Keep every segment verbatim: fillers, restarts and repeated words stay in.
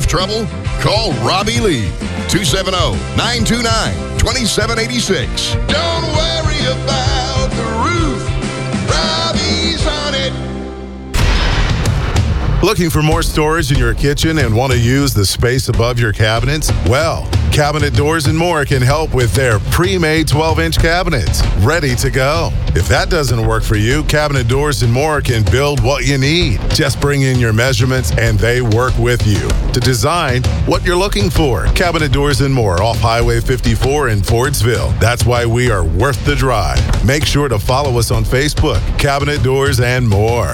trouble? Call Robbie Lee, two seven zero, nine two nine, two seven eight six. Don't worry about the roof. Robbie's on it. Looking for more storage in your kitchen and want to use the space above your cabinets? Well, Cabinet Doors and More can help with their pre-made twelve-inch cabinets, ready to go. If that doesn't work for you, Cabinet Doors and More can build what you need. Just bring in your measurements and they work with you to design what you're looking for. Cabinet Doors and More off Highway fifty-four in Fordsville. That's why we are worth the drive. Make sure to follow us on Facebook, Cabinet Doors and More.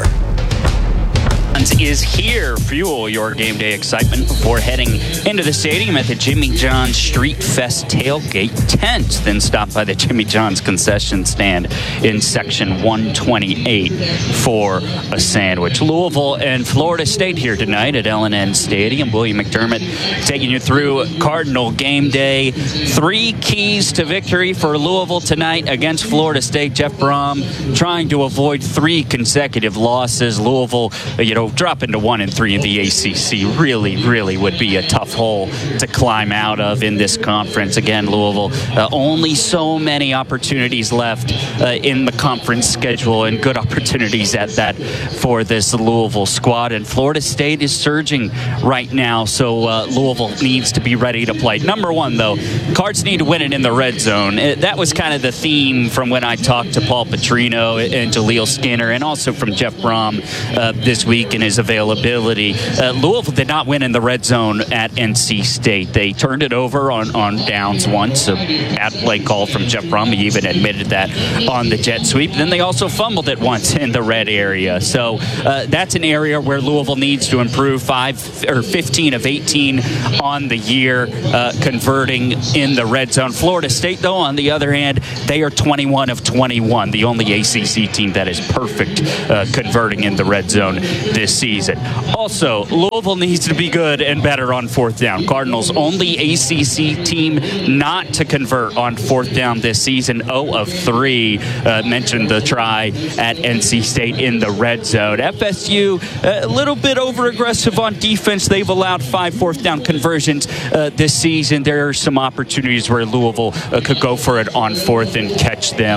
Is here. Fuel your game day excitement before heading into the stadium at the Jimmy John's Street Fest tailgate tent. Then stop by the Jimmy John's concession stand in section one twenty-eight for a sandwich. Louisville and Florida State here tonight at L and N Stadium. William McDermott taking you through Cardinal game day. Three keys to victory for Louisville tonight against Florida State. Jeff Brom trying to avoid three consecutive losses. Louisville, you know, dropping to one and three in the A C C really, really would be a tough hole to climb out of in this conference. Again, Louisville, uh, only so many opportunities left uh, in the conference schedule, and good opportunities at that for this Louisville squad. And Florida State is surging right now, so uh, Louisville needs to be ready to play. Number one, though, Cards need to win it in the red zone. It, that was kind of the theme from when I talked to Paul Petrino and Jaleel Skinner, and also from Jeff Brom uh, this week in his availability. Uh, Louisville did not win in the red zone at N C State. They turned it over on, on downs once. A bad play call from Jeff Brom. He even admitted that on the jet sweep. Then they also fumbled it once in the red area. So uh, that's an area where Louisville needs to improve. Five or fifteen of eighteen on the year, uh, converting in the red zone. Florida State, though, on the other hand, they are twenty-one of twenty-one, the only A C C team that is perfect uh, converting in the red zone this season. Also, Louisville needs to be good and better on fourth down. Cardinals only A C C team not to convert on fourth down this season. zero of three. Uh, mentioned the try at N C State in the red zone. F S U a little bit over aggressive on defense. They've allowed five fourth down conversions uh, this season. There are some opportunities where Louisville uh, could go for it on fourth and catch them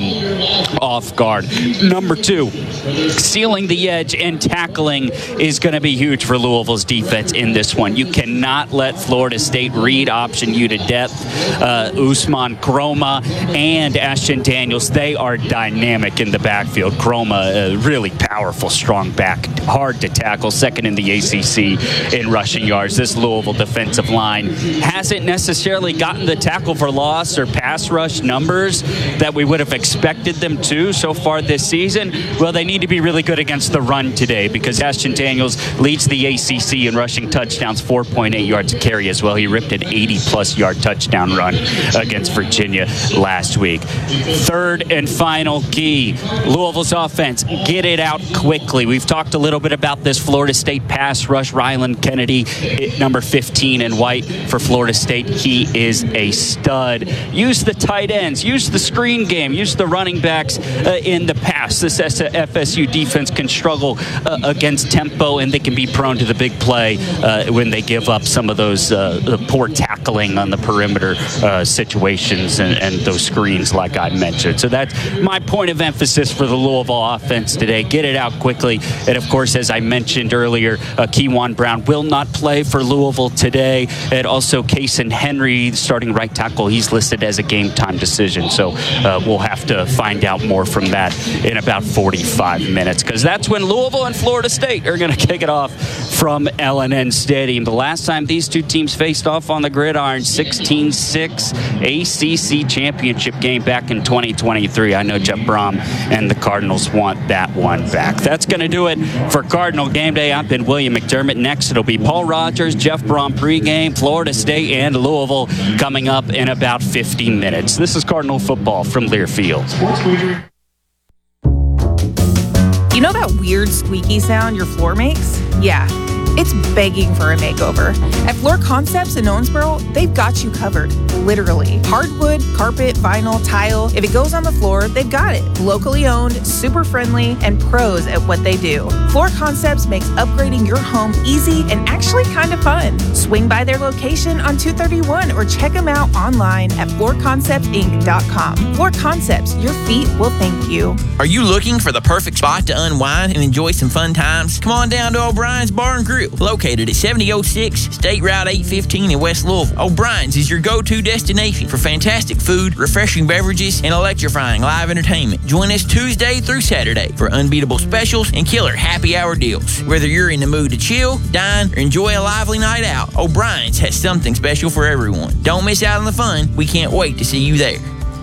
off guard. Number two, sealing the edge and tackling is going to be huge for Louisville's defense in this one. You cannot let Florida State read option you to death. Uh, Usman Kroma and Ashton Daniels, they are dynamic in the backfield. Kroma, a really powerful, strong back, hard to tackle, second in the A C C in rushing yards. This Louisville defensive line hasn't necessarily gotten the tackle for loss or pass rush numbers that we would have expected them to so far this season. Well, they need to be really good against the run today, because Ashton Daniels leads the A C C in rushing touchdowns, four point eight yards a carry as well. He ripped an eighty plus yard touchdown run against Virginia last week. Third and final key, Louisville's offense, get it out quickly. We've talked a little bit about this Florida State pass rush. Rylan Kennedy, number fifteen in white for Florida State. He is a stud. Use the tight ends, use the screen game, use the running backs uh, in the pass. This F S U defense can struggle uh, against tempo, and they can be prone to the big play uh, when they give up some of those uh, poor tackling on the perimeter uh, situations and, and those screens like I mentioned. So that's my point of emphasis for the Louisville offense today. Get it out quickly. And of course, as I mentioned earlier, uh, Kewan Brown will not play for Louisville today. And also Kason Henry, starting right tackle, he's listed as a game time decision. So uh, we'll have to find out more from that in about forty-five minutes, because that's when Louisville and Florida State are going to kick it off from L and N Stadium. The last time these two teams faced off on the gridiron, sixteen six A C C championship game back in twenty twenty-three. I know Jeff Brom and the Cardinals want that one back. That's going to do it for Cardinal Game Day. I've been William McDermott. Next, it'll be Paul Rogers, Jeff Brom pregame, Florida State and Louisville coming up in about fifteen minutes. This is Cardinal football from Learfield. You know that weird squeaky sound your floor makes? Yeah, it's begging for a makeover. At Floor Concepts in Owensboro, they've got you covered, literally. Hardwood, carpet, vinyl, tile. If it goes on the floor, they've got it. Locally owned, super friendly, and pros at what they do. Floor Concepts makes upgrading your home easy and actually kind of fun. Swing by their location on two thirty-one or check them out online at floor concepts inc dot com. Floor Concepts, your feet will thank you. Are you looking for the perfect spot to unwind and enjoy some fun times? Come on down to O'Brien's Bar and Grill, located at seventy oh six State Route eight fifteen in West Louisville. O'Brien's is your go-to destination for fantastic food, refreshing beverages, and electrifying live entertainment. Join us Tuesday through Saturday for unbeatable specials and killer happy hour deals. Whether you're in the mood to chill, dine, or enjoy a lively night out, O'Brien's has something special for everyone. Don't miss out on the fun. We can't wait to see you there.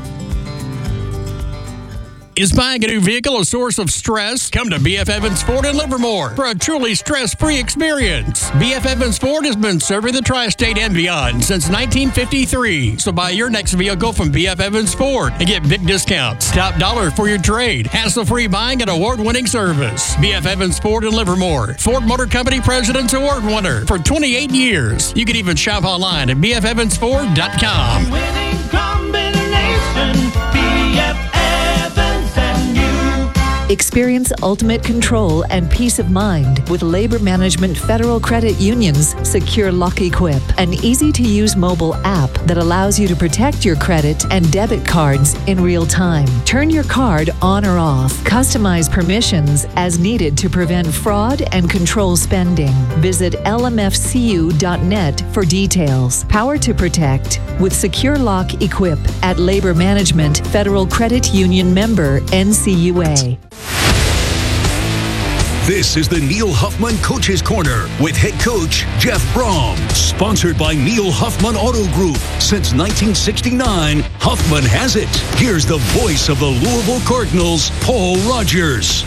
Is buying a new vehicle a source of stress? Come to B F Evans Ford in Livermore for a truly stress-free experience. B F Evans Ford has been serving the tri-state and beyond since nineteen fifty-three. So buy your next vehicle from B F Evans Ford and get big discounts, top dollar for your trade, hassle-free buying, and award-winning service. B F Evans Ford in Livermore, Ford Motor Company President's Award winner for twenty-eight years. You can even shop online at b f evans ford dot com. Winning combination, B F Evans. Experience ultimate control and peace of mind with Labor Management Federal Credit Union's Secure Lock Equip, an easy-to-use mobile app that allows you to protect your credit and debit cards in real time. Turn your card on or off. Customize permissions as needed to prevent fraud and control spending. Visit l m f c u dot net for details. Power to protect with Secure Lock Equip at Labor Management Federal Credit Union member N C U A. This is the Neil Huffman Coach's Corner with head coach Jeff Brom. Sponsored by Neil Huffman Auto Group. Since nineteen sixty-nine, Huffman has it. Here's the voice of the Louisville Cardinals, Paul Rogers.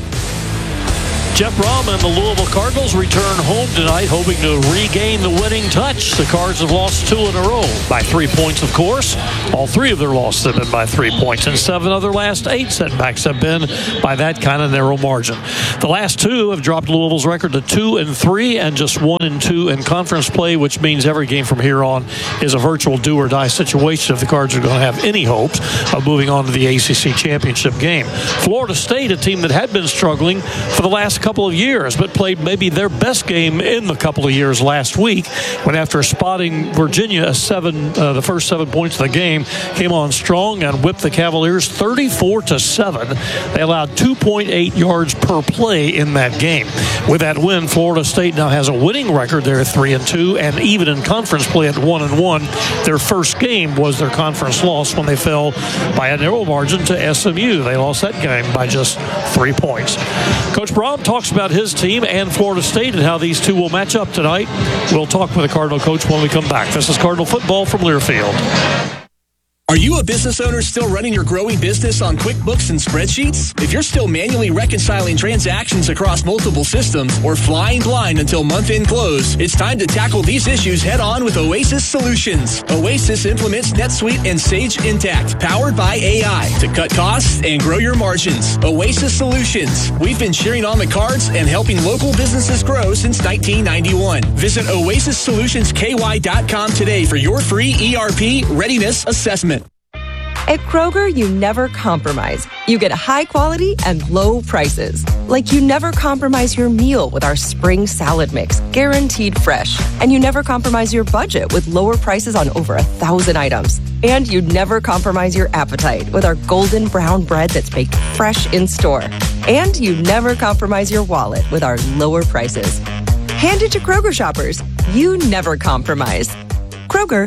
Jeff Brom and the Louisville Cardinals return home tonight, hoping to regain the winning touch. The Cards have lost two in a row by three points, of course. All three of their losses have been by three points, and seven of their last eight setbacks have been by that kind of narrow margin. The last two have dropped Louisville's record to two and three, and just one and two in conference play, which means every game from here on is a virtual do-or-die situation if the Cards are going to have any hopes of moving on to the A C C championship game. Florida State, a team that had been struggling for the last couple of years, but played maybe their best game in the couple of years last week, when after spotting Virginia a seven, uh, the first seven points of the game, came on strong and whipped the Cavaliers thirty-four to seven. They allowed two point eight yards per play in that game. With that win, Florida State now has a winning record. They're three and two, and even in conference play at one and one. Their first game was their conference loss when they fell by a narrow margin to S M U. They lost that game by just three points. Coach Brom talks about his team and Florida State and how these two will match up tonight. We'll talk with the Cardinal coach when we come back. This is Cardinal Football from Learfield. Are you a business owner still running your growing business on QuickBooks and spreadsheets? If you're still manually reconciling transactions across multiple systems or flying blind until month-end close, it's time to tackle these issues head-on with Oasis Solutions. Oasis implements NetSuite and Sage Intacct, powered by A I, to cut costs and grow your margins. Oasis Solutions. We've been cheering on the Cards and helping local businesses grow since nineteen ninety-one. Visit oasis solutions k y dot com today for your free E R P readiness assessment. At Kroger, you never compromise. You get high quality and low prices. Like you never compromise your meal with our spring salad mix, guaranteed fresh. And you never compromise your budget with lower prices on over a thousand items. And you never compromise your appetite with our golden brown bread that's baked fresh in store. And you never compromise your wallet with our lower prices. Hand it to Kroger shoppers. You never compromise. Kroger.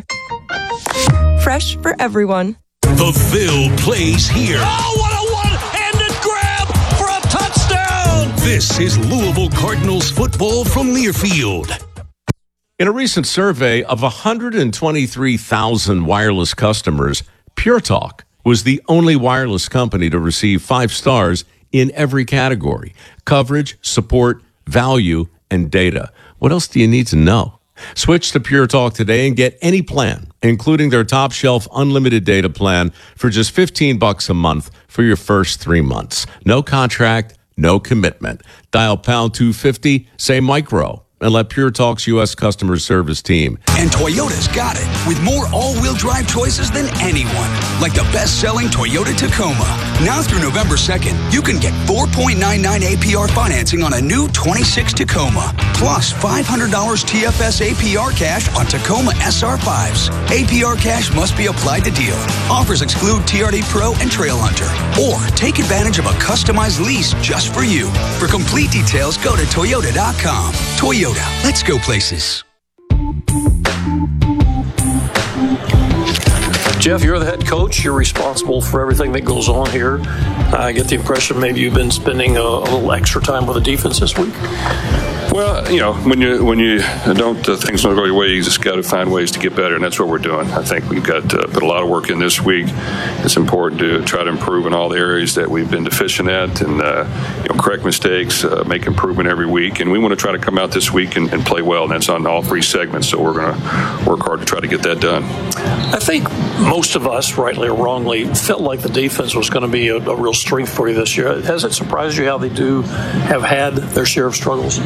Fresh for everyone. The Phil plays here. Oh, what a one-handed grab for a touchdown! This is Louisville Cardinals football from Learfield. In a recent survey of one hundred twenty-three thousand wireless customers, Pure Talk was the only wireless company to receive five stars in every category: coverage, support, value, and data. What else do you need to know? Switch to Pure Talk today and get any plan, including their top shelf unlimited data plan, for just fifteen bucks a month for your first three months. No contract, no commitment. Dial pound two fifty, say micro. and let Pure Talk's U S customer service team. And Toyota's got it, with more all-wheel drive choices than anyone. Like the best-selling Toyota Tacoma. Now through November second, you can get four point nine nine A P R financing on a new twenty-six Tacoma. Plus five hundred dollars T F S A P R cash on Tacoma S R fives. A P R cash must be applied to deal. Offers exclude T R D Pro and Trail Hunter. Or take advantage of a customized lease just for you. For complete details, go to Toyota dot com. Toyota, let's go places. Jeff, you're the head coach. You're responsible for everything that goes on here. I get the impression maybe you've been spending a, a little extra time with the defense this week. Well, you know, when you when you don't uh, things don't go your way, you just got to find ways to get better, and that's what we're doing. I think we've got to put a lot of work in this week. It's important to try to improve in all the areas that we've been deficient at, and uh, you know, correct mistakes, uh, make improvement every week. And we want to try to come out this week and, and play well, and that's on all three segments. So we're going to work hard to try to get that done. I think most of us, rightly or wrongly, felt like the defense was going to be a, a real strength for you this year. Has it surprised you how they do have had their share of struggles?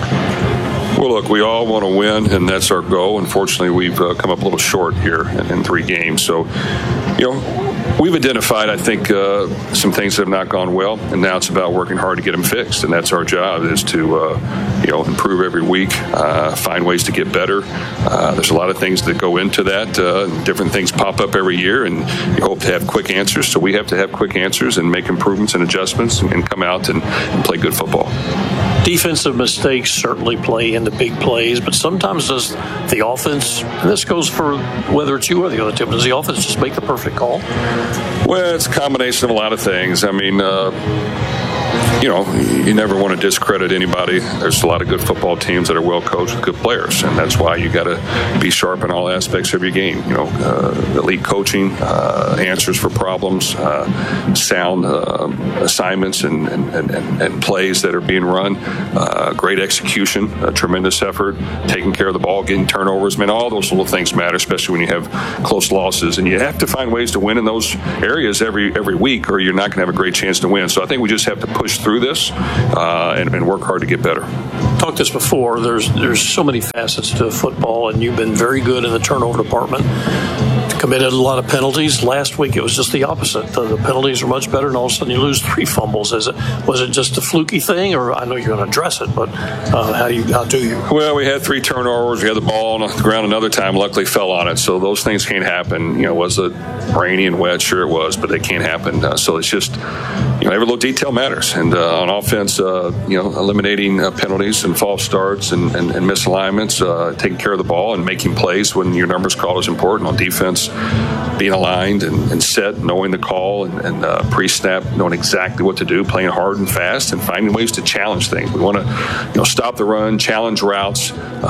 Well, look, we all want to win, and that's our goal. Unfortunately, we've uh, come up a little short here in, in three games. So, you know, we've identified, I think, uh, some things that have not gone well, and now it's about working hard to get them fixed. And that's our job, is to, uh, you know, improve every week, uh, find ways to get better. Uh, there's a lot of things that go into that. Uh, different things pop up every year, and you hope to have quick answers. So we have to have quick answers and make improvements and adjustments and, and come out and, and play good football. Defensive mistakes certainly play into big plays, but sometimes does the offense, and this goes for whether it's you or the other team, does the offense just make the perfect call? Well, it's a combination of a lot of things. I mean, uh, you know, you never want to discredit anybody. There's a lot of good football teams that are well coached with good players, and that's why you got to be sharp in all aspects of your game. You know, uh, elite coaching, uh, answers for problems, uh, sound uh, assignments and, and, and, and plays that are being run, uh, great execution, a tremendous effort, taking care of the ball, getting turnovers. I mean, all those little things matter, especially when you have close losses, and you have to find ways to win in those areas every every week, or you're not going to have a great chance to win. So I think we just have to push through this uh, and, and work hard to get better. Talked this before. There's there's so many facets to football, and you've been very good in the turnover department. Committed a lot of penalties. Last week it was just the opposite. The, the penalties are much better, and all of a sudden you lose three fumbles. Is it was it just a fluky thing, or I know you're going to address it, but uh, how do you how do you? Well, we had three turnovers. We had the ball on the ground another time. Luckily, fell on it. So those things can't happen. You know, was it rainy and wet? Sure, it was, but they can't happen. Uh, so it's just, you know, every little detail matters. And uh, on offense, uh, you know, eliminating uh, penalties and false starts and, and, and misalignments, uh, taking care of the ball and making plays when your number's called is important. On defense, being aligned and, and set, knowing the call and, and uh, pre-snap, knowing exactly what to do, playing hard and fast, and finding ways to challenge things. We want to, you know, stop the run, challenge routes,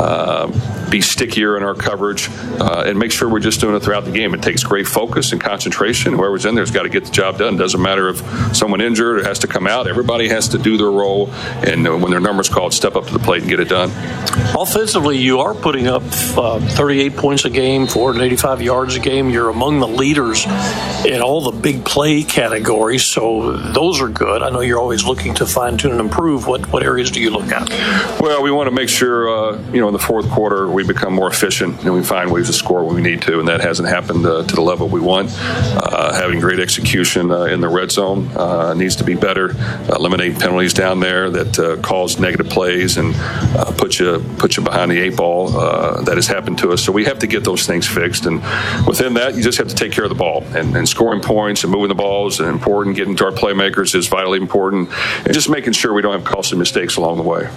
uh, be stickier in our coverage, uh, and make sure we're just doing it throughout the game. It takes great focus and concentration. Whoever's in there's got to get the job done. It doesn't matter if someone injured or has to come out. Everybody has to do their role, and uh, when their number's called, step up to the plate and get it done. Offensively, you are putting up uh, thirty-eight points a game, four hundred eighty-five yards a game. You're among the leaders in all the big play categories, so those are good. I know you're always looking to fine-tune and improve. What what areas do you look at? Well, we want to make sure, uh, you know, in the fourth quarter we become more efficient and we find ways to score when we need to, and that hasn't happened uh, to the level we want. Uh, having great execution uh, in the red zone uh, needs to be better. Uh, eliminating penalties down there that uh, cause negative plays and uh, put you put you behind the eight ball. Uh, that has happened to us, so we have to get those things fixed. And within that, you just have to take care of the ball, and, and scoring points and moving the balls is important. Getting to our playmakers is vitally important, and just making sure we don't have costly mistakes along the way.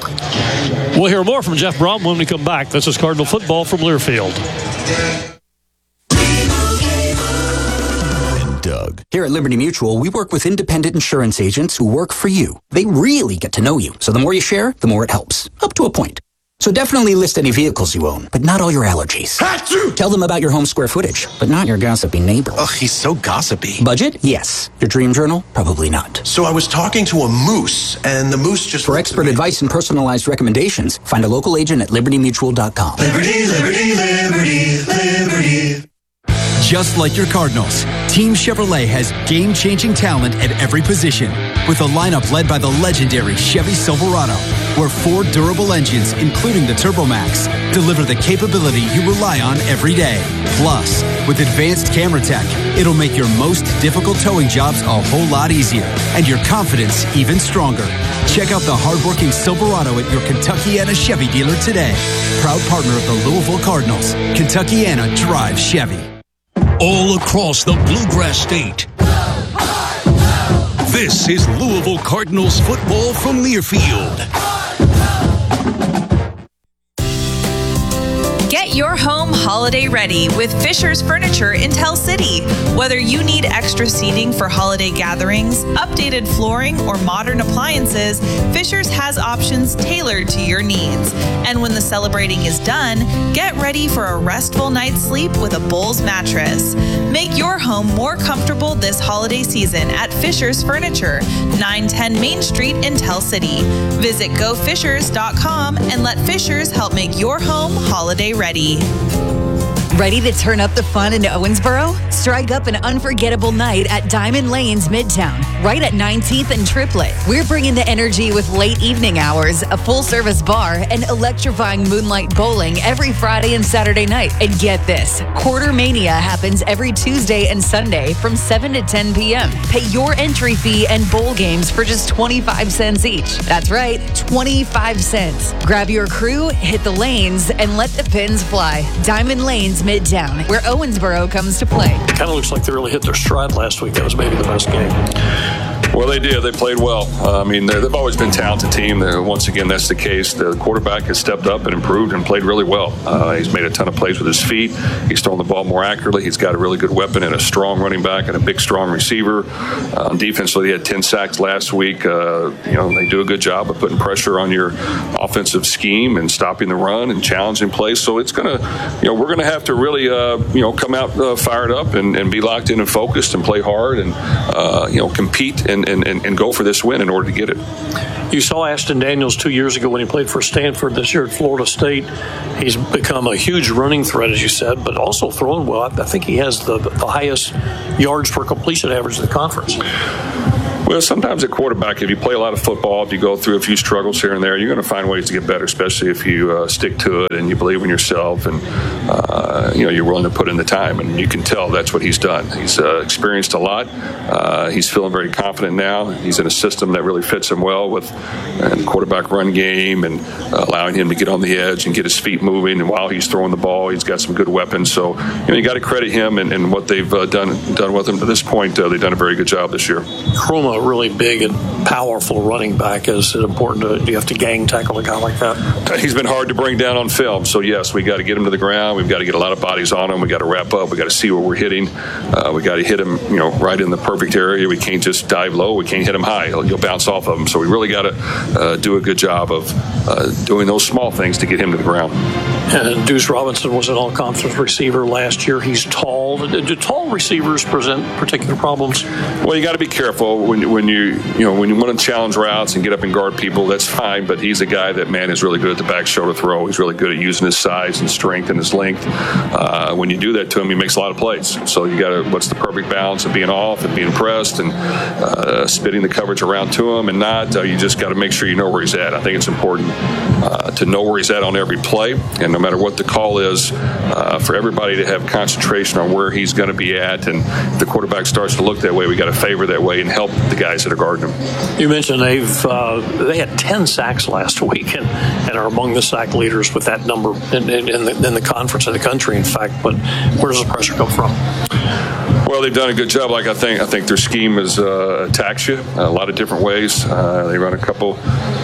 We'll hear more from Jeff Brom when we come back. This is Cardinal Football from Learfield. Doug. Here at Liberty Mutual, we work with independent insurance agents who work for you. They really get to know you, so the more you share, the more it helps, up to a point. So definitely list any vehicles you own, but not all your allergies. Achoo! Tell them about your home square footage, but not your gossipy neighbor. Ugh, he's so gossipy. Budget? Yes. Your dream journal? Probably not. So I was talking to a moose, and the moose just... For expert advice and personalized recommendations, find a local agent at liberty mutual dot com. Liberty, liberty, liberty, liberty. Just like your Cardinals, Team Chevrolet has game-changing talent at every position. with a lineup led by the legendary Chevy Silverado, where four durable engines, including the TurboMax, deliver the capability you rely on every day. Plus, with advanced camera tech, it'll make your most difficult towing jobs a whole lot easier and your confidence even stronger. Check out the hardworking Silverado at your Kentuckiana Chevy dealer today. Proud partner of the Louisville Cardinals. Kentuckiana drives Chevy. All across the Bluegrass State. This is Louisville Cardinals football from Learfield. Get your home holiday ready with Fisher's Furniture in Tell City. Whether you need extra seating for holiday gatherings, updated flooring, or modern appliances, Fisher's has options tailored to your needs. And when the celebrating is done, get ready for a restful night's sleep with a Bowls mattress. Make your home more comfortable this holiday season at Fisher's Furniture, nine ten Main Street in Tell City. Visit go fishers dot com and let Fisher's help make your home holiday ready. Ready to turn up the fun in Owensboro? Strike up an unforgettable night at Diamond Lanes Midtown, right at nineteenth and Triplet. We're bringing the energy with late evening hours, a full-service bar, and electrifying moonlight bowling every Friday and Saturday night. And get this, Quarter Mania happens every Tuesday and Sunday from seven to ten p.m. Pay your entry fee and bowl games for just twenty-five cents each. That's right, twenty-five cents. Grab your crew, hit the lanes, and let the pins fly. Diamond Lanes Midtown, where Owensboro comes to play. It kind of looks like they really hit their stride last week. That was maybe the best game. Well, they did. They played well. Uh, I mean, they've always been a talented team. They're, once again, that's the case. The quarterback has stepped up and improved and played really well. Uh, he's made a ton of plays with his feet. He's throwing the ball more accurately. He's got a really good weapon and a strong running back and a big, strong receiver. Uh, defensively, he had ten sacks last week. Uh, you know, they do a good job of putting pressure on your offensive scheme and stopping the run and challenging plays. So it's going to, you know, we're going to have to really, uh, you know, come out uh, fired up and, and be locked in and focused and play hard and, uh, you know, compete and And, and, and go for this win in order to get it. You saw Ashton Daniels two years ago when he played for Stanford. This year at Florida State, he's become a huge running threat, as you said, but also throwing well. I think he has the, the highest yards per completion average in the conference. Well, sometimes at quarterback, if you play a lot of football, if you go through a few struggles here and there, you're going to find ways to get better, especially if you uh, stick to it and you believe in yourself and, uh, you know, you're willing to put in the time. And you can tell that's what he's done. He's uh, experienced a lot. Uh, he's feeling very confident now. He's in a system that really fits him well with uh, the quarterback run game and uh, allowing him to get on the edge and get his feet moving. And while he's throwing the ball, he's got some good weapons. So, you know, you got to credit him and, and what they've uh, done done with him to this point. Uh, they've done a very good job this year. Chroma, really big and powerful running back. Is it important to, do you have to gang tackle a guy like that? He's been hard to bring down on film. So, yes, we got to get him to the ground. We've got to get a lot of bodies on him. We got to wrap up. We got to see where we're hitting. Uh, we got to hit him, you know, right in the perfect area. We can't just dive low. We can't hit him high. He'll, he'll bounce off of him. So we really got to uh, do a good job of uh, doing those small things to get him to the ground. And Deuce Robinson was an all-conference receiver last year. He's tall. Do, do tall receivers present particular problems? Well, you got to be careful when, when you you know when you want to challenge routes and get up and guard people. That's fine, but he's a guy that man is really good at the back shoulder throw. He's really good at using his size and strength and his length. Uh, when you do that to him, he makes a lot of plays. So you got to what's the perfect balance of being off and being pressed and uh, spitting the coverage around to him and not. Uh, you just got to make sure you know where he's at. I think it's important uh, to know where he's at on every play, and no matter what the call is, uh, for everybody to have concentration on where he's going to be at. And if the quarterback starts to look that way, we got to favor that way and help the guys that are guarding him. You mentioned they've uh, they had ten sacks last week and, and are among the sack leaders with that number in, in, in, the, in the conference of the country, in fact. But where does the pressure come from? Well, they've done a good job. Like I think, I think their scheme is uh, attacks you a lot of different ways. Uh, they run a couple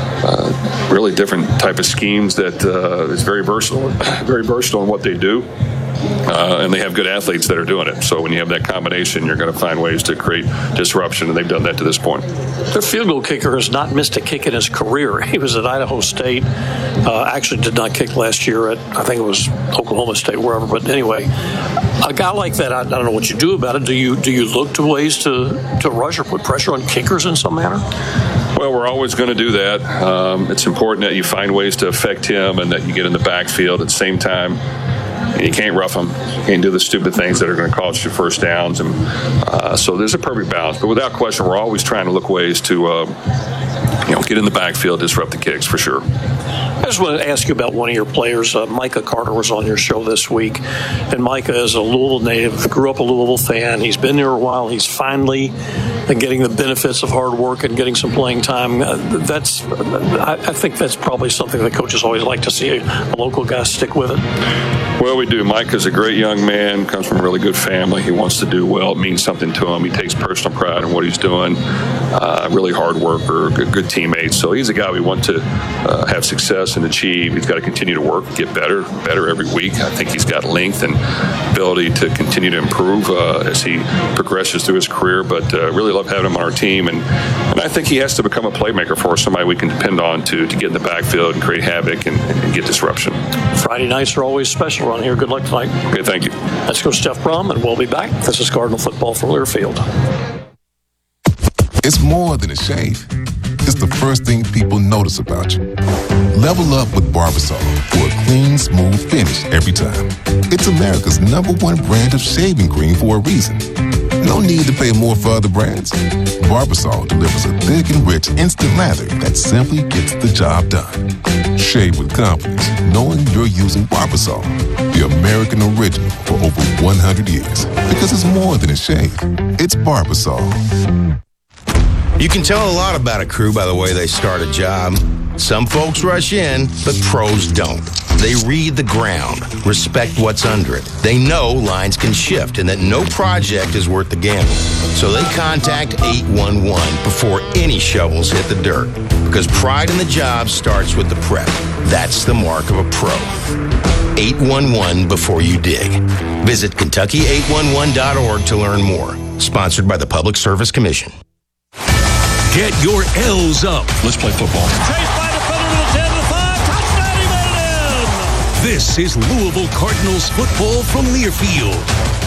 uh, really different type of schemes that uh, is very versatile, very versatile in what they do. Uh, and they have good athletes that are doing it. So when you have that combination, you're going to find ways to create disruption, and they've done that to this point. Their field goal kicker has not missed a kick in his career. He was at Idaho State. Uh, actually did not kick last year at, I think it was Oklahoma State, wherever. But anyway, a guy like that, I, I don't know what you do about it. Do you do you look to ways to, to rush or put pressure on kickers in some manner? Well, we're always going to do that. Um, it's important that you find ways to affect him and that you get in the backfield at the same time. and you can't rough them. You can't do the stupid things that are going to cost you first downs. And uh, so there's a perfect balance. But without question, we're always trying to look ways to, uh, you know, get in the backfield, disrupt the kicks for sure. I just want to ask you about one of your players. Uh, Micah Carter was on your show this week. And Micah is a Louisville native, grew up a Louisville fan. He's been there a while. He's finally getting the benefits of hard work and getting some playing time. Uh, that's, I, I think that's probably something that coaches always like to see, a, a local guy stick with it. Well, we do. Micah's a great young man, comes from a really good family. He wants to do well. It means something to him. He takes personal pride in what he's doing. Uh, really hard worker, good, good teammate. So he's a guy we want to uh, have success and achieve. He's got to continue to work, get better, better every week. I think he's got length and ability to continue to improve uh, as he progresses through his career. But uh, really love having him on our team. And, and I think he has to become a playmaker for us, somebody we can depend on to, to get in the backfield and create havoc and, and get disruption. Friday nights are always special around here. Good luck tonight. Okay, thank you. Let's go, Jeff Brom, and we'll be back. This is Cardinal Football from Learfield. It's more than a shave. It's the first thing people notice about you. Level up with Barbasol for a clean, smooth finish every time. It's America's number one brand of shaving cream for a reason. No need to pay more for other brands. Barbasol delivers a thick and rich instant lather that simply gets the job done. Shave with confidence, knowing you're using Barbasol, the American original for over one hundred years. Because it's more than a shave. It's Barbasol. You can tell a lot about a crew by the way they start a job. Some folks rush in, but pros don't. They read the ground, respect what's under it. They know lines can shift and that no project is worth the gamble. So they contact eight one one before any shovels hit the dirt. Because pride in the job starts with the prep. That's the mark of a pro. eight one one before you dig. Visit Kentucky eight one one dot org to learn more. Sponsored by the Public Service Commission. Get your L's up. Let's play football. Chased by defender to the ten, to the five. Touchdown, he made it in. This is Louisville Cardinals football from Learfield.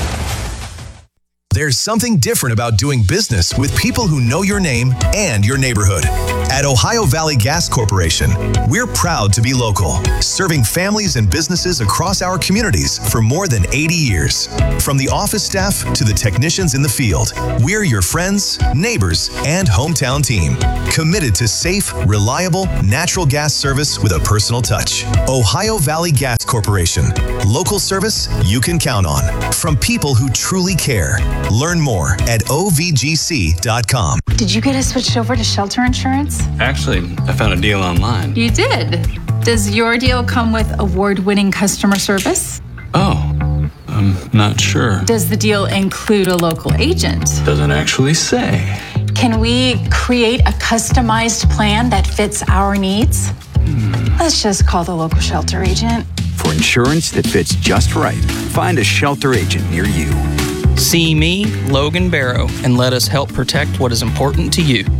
There's something different about doing business with people who know your name and your neighborhood. At Ohio Valley Gas Corporation, we're proud to be local, serving families and businesses across our communities for more than eighty years. From the office staff to the technicians in the field, we're your friends, neighbors, and hometown team. Committed to safe, reliable, natural gas service with a personal touch. Ohio Valley Gas Corporation. Local service you can count on. From people who truly care. Learn more at O V G C dot com. Did you get us switched over to shelter insurance? Actually, I found a deal online. You did? Does your deal come with award-winning customer service? Oh, I'm not sure. Does the deal include a local agent? Doesn't actually say. Can we create a customized plan that fits our needs? Hmm. Let's just call the local shelter agent. For insurance that fits just right, find a shelter agent near you. See me, Logan Barrow, and let us help protect what is important to you.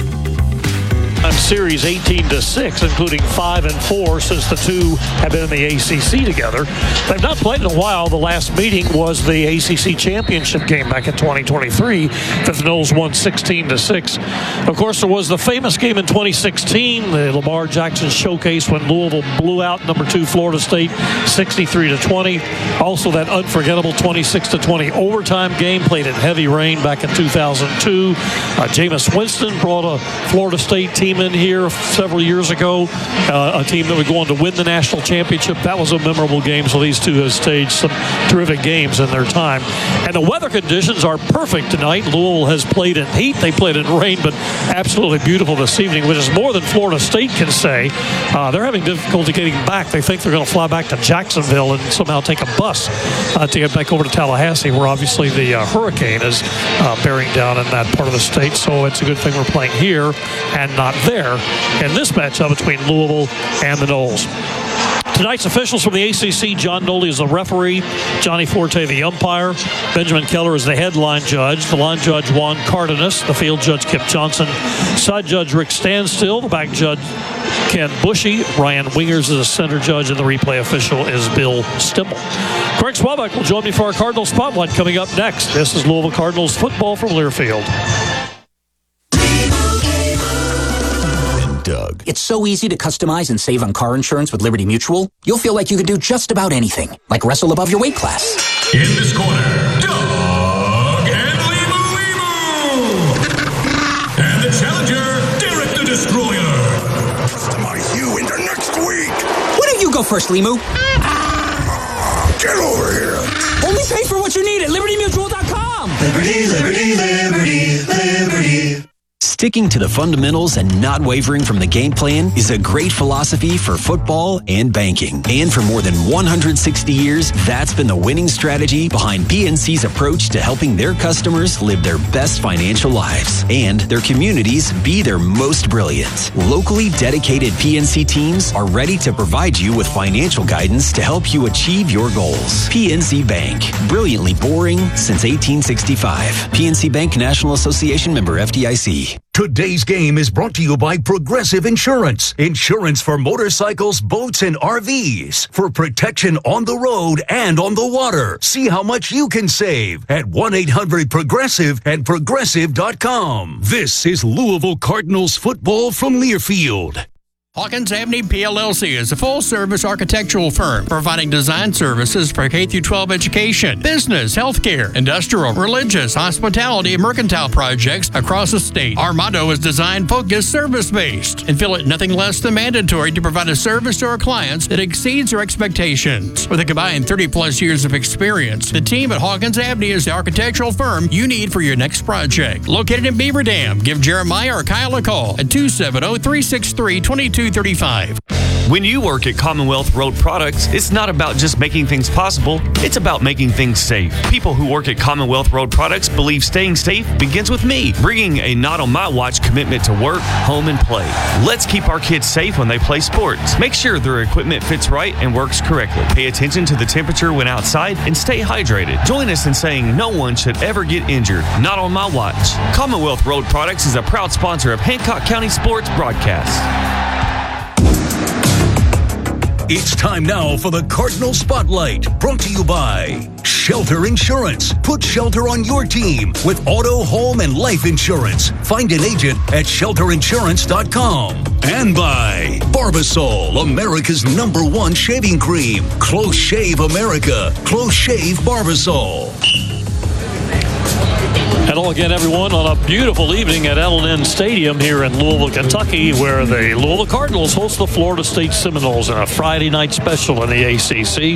On series eighteen to six, including five and four since the two have been in the A C C together. They've not played in a while. The last meeting was the A C C championship game back in twenty twenty-three that the Noles won sixteen to six. Of course, there was the famous game in twenty sixteen, the Lamar Jackson Showcase, when Louisville blew out number two Florida State sixty-three to twenty. Also that unforgettable twenty-six to twenty overtime game played in heavy rain back in two thousand two. Uh, Jameis Winston brought a Florida State team in here several years ago, uh, a team that would go on to win the national championship. That was a memorable game, so these two have staged some terrific games in their time. And the weather conditions are perfect tonight. Louisville has played in heat. They played in rain, but absolutely beautiful this evening, which is more than Florida State can say. Uh, they're having difficulty getting back. They think they're going to fly back to Jacksonville and somehow take a bus uh, to get back over to Tallahassee, where obviously the uh, hurricane is uh, bearing down in that part of the state. So it's a good thing we're playing here and not there in this matchup between Louisville and the Noles. Tonight's officials from the A C C: John Noley is the referee, Johnny Forte the umpire, Benjamin Keller is the headline judge, the line judge Juan Cardenas, the field judge Kip Johnson, side judge Rick Standstill, the back judge Ken Bushy, Ryan Wingers is a center judge, and the replay official is Bill Stimmel. Greg Swaback will join me for our Cardinals Spotlight coming up next. This is Louisville Cardinals football from Learfield. Doug. world. It's so easy to customize and save on car insurance with Liberty Mutual. You'll feel like you could do just about anything, like wrestle above your weight class. In this corner, Doug and Limu Limu! And the challenger, Derek the Destroyer. Customize you into next week. Why don't you go first, Limu? Get over here. Only pay for what you need at liberty mutual dot com. Liberty, liberty, liberty, liberty. Sticking to the fundamentals and not wavering from the game plan is a great philosophy for football and banking. And for more than one hundred sixty years, that's been the winning strategy behind P N C's approach to helping their customers live their best financial lives and their communities be their most brilliant. Locally dedicated P N C teams are ready to provide you with financial guidance to help you achieve your goals. P N C Bank, brilliantly boring since eighteen sixty-five. P N C Bank, National Association, member F D I C. Today's game is brought to you by Progressive Insurance. Insurance for motorcycles, boats, and R Vs. For protection on the road and on the water. See how much you can save at one eight hundred progressive and progressive dot com. This is Louisville Cardinals football from Learfield. Hawkins Avenue P L L C is a full-service architectural firm providing design services for K through twelve education, business, healthcare, industrial, religious, hospitality, and mercantile projects across the state. Our motto is design-focused, service-based, and feel it nothing less than mandatory to provide a service to our clients that exceeds their expectations. With a combined thirty-plus years of experience, the team at Hawkins Avenue is the architectural firm you need for your next project. Located in Beaver Dam, give Jeremiah or Kyle a call at two seven zero, three six three, two two thirty-five. When you work at Commonwealth Road Products, it's not about just making things possible, it's about making things safe. People who work at Commonwealth Road Products believe staying safe begins with me, bringing a not on my watch commitment to work, home, and play. Let's keep our kids safe when they play sports. Make sure their equipment fits right and works correctly. Pay attention to the temperature when outside and stay hydrated. Join us in saying no one should ever get injured. Not on my watch. Commonwealth Road Products is a proud sponsor of Hancock County Sports Broadcast. It's time now for the Cardinal Spotlight, brought to you by Shelter Insurance. Put shelter on your team with auto, home, and life insurance. Find an agent at shelter insurance dot com. And by Barbasol, America's number one shaving cream. Close Shave America. Close Shave Barbasol. Hello again, everyone, on a beautiful evening at L and N Stadium here in Louisville, Kentucky, where the Louisville Cardinals host the Florida State Seminoles in a Friday night special in the A C C.